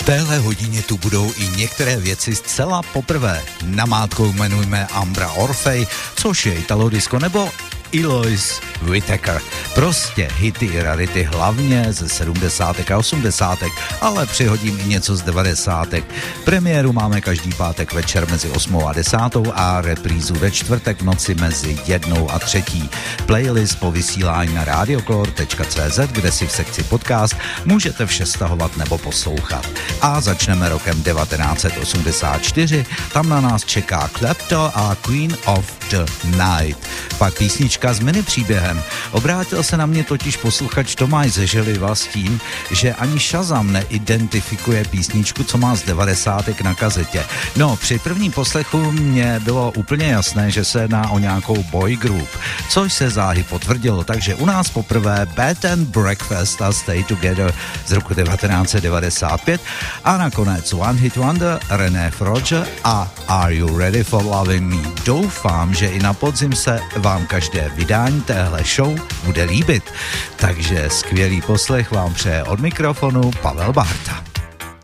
téhle hodině tu budou i některé věci zcela poprvé. Namátkou jmenujeme Ambra Orfej, což je Italodisko, nebo Eloise Whittaker. Prostě hity i rarity hlavně ze 70. a 80. ale přihodím i něco z 90. Premiéru máme každý pátek večer mezi 8 a 10 a reprízu ve čtvrtek v noci mezi 1 a 3. Playlist po vysílání na radiocolor.cz, kde si v sekci podcast můžete vše stahovat nebo poslouchat. A začneme rokem 1984, tam na nás čeká Klepto a Queen of the Night. Pak písnička s mini příběhem. Obrátil se na mě totiž posluchač Tomáš ze Želiva s tím, že ani Shazam neidentifikuje písničku, co má z 90. na kazetě. No, při prvním poslechu mě bylo úplně jasné, že se jedná o nějakou boy group, což se záhy potvrdilo, takže u nás poprvé Bed and Breakfast a Stay Together z roku 1995 a nakonec One Hit Wonder, René Froger a Are You Ready for Loving Me. Doufám, že i na podzim se vám každé vydání téhle show bude líbit. Takže skvělý poslech vám přeje od mikrofonu Pavel Bárta.